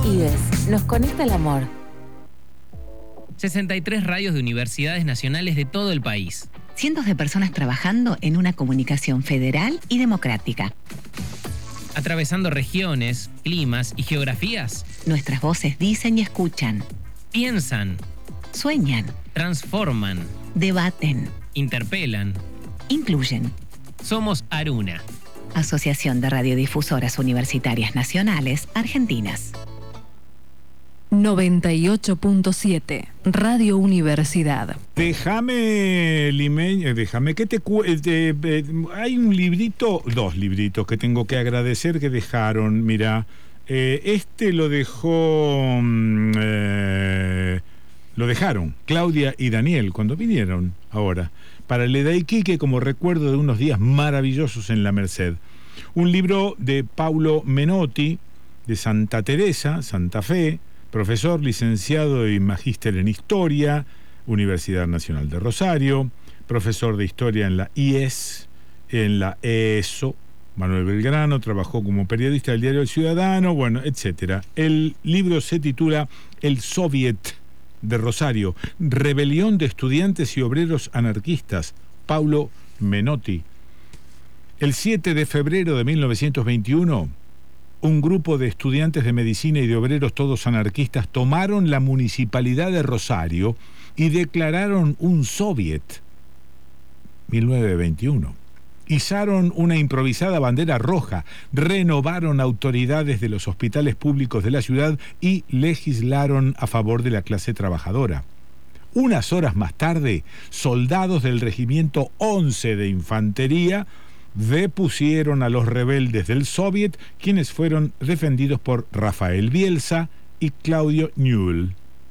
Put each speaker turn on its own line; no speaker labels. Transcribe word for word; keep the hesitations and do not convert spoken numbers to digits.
IDES, nos conecta el amor.
sesenta y tres radios de universidades nacionales de todo el país.
Cientos de personas trabajando en una comunicación federal y democrática.
Atravesando regiones, climas y geografías.
Nuestras voces dicen y escuchan.
Piensan.
Sueñan.
Transforman.
Debaten.
Interpelan.
Incluyen.
Somos Aruna.
Asociación de Radiodifusoras Universitarias Nacionales Argentinas.
noventa y ocho punto siete Radio Universidad.
Déjame, Limeño, déjame que te, cu te eh, hay un librito, dos libritos que tengo que agradecer que dejaron. Mira, eh, este lo dejó, eh, lo dejaron Claudia y Daniel cuando vinieron ahora para el Edaiquique como recuerdo de unos días maravillosos en la Merced. Un libro de Paulo Menotti de Santa Teresa, Santa Fe. Profesor, licenciado y magíster en Historia, Universidad Nacional de Rosario, profesor de Historia en la I E S, en la E S O, Manuel Belgrano, trabajó como periodista del diario El Ciudadano, bueno, etcétera. El libro se titula El Soviet de Rosario, Rebelión de Estudiantes y Obreros Anarquistas, Paulo Menotti. El siete de febrero de mil novecientos veintiuno, un grupo de estudiantes de medicina y de obreros todos anarquistas tomaron la municipalidad de Rosario y declararon un soviet. mil novecientos veintiuno. Izaron una improvisada bandera roja, renovaron autoridades de los hospitales públicos de la ciudad y legislaron a favor de la clase trabajadora. Unas horas más tarde, soldados del regimiento once de infantería depusieron a los rebeldes del Soviet, quienes fueron defendidos por Rafael Bielsa y Claudio Newell.